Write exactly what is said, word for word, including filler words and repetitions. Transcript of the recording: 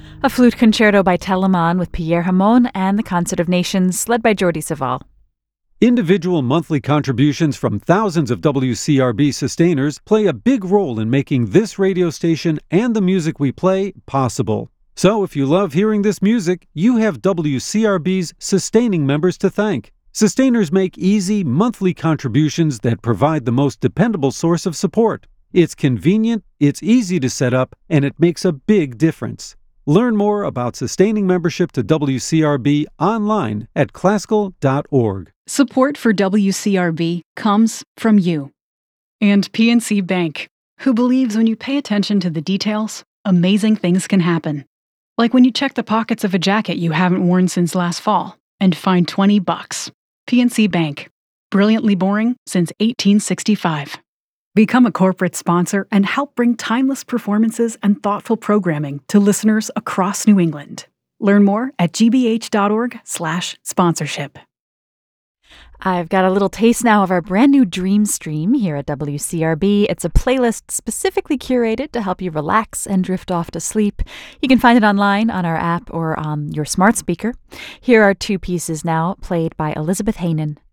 A flute concerto by Telemann with Pierre Hamon and the Concert of Nations, led by Jordi Savall. Individual monthly contributions from thousands of W C R B sustainers play a big role in making this radio station and the music we play possible. So if you love hearing this music, you have W C R B's sustaining members to thank. Sustainers make easy, monthly contributions that provide the most dependable source of support. It's convenient, it's easy to set up, and it makes a big difference. Learn more about sustaining membership to W C R B online at classical dot org. Support for W C R B comes from you. And P N C Bank, who believes when you pay attention to the details, amazing things can happen. Like when you check the pockets of a jacket you haven't worn since last fall and find twenty bucks. P N C Bank. Brilliantly boring since eighteen sixty-five. Become a corporate sponsor and help bring timeless performances and thoughtful programming to listeners across New England. Learn more at g b h dot org slash sponsorship. I've got a little taste now of our brand new Dream Stream here at W C R B. It's a playlist specifically curated to help you relax and drift off to sleep. You can find it online on our app or on your smart speaker. Here are two pieces now played by Elizabeth Haynen